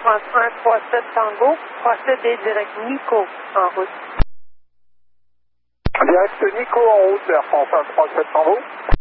France 137 Tango, procédez direct Nico en route. Direct Nico en route vers France 137 Tango.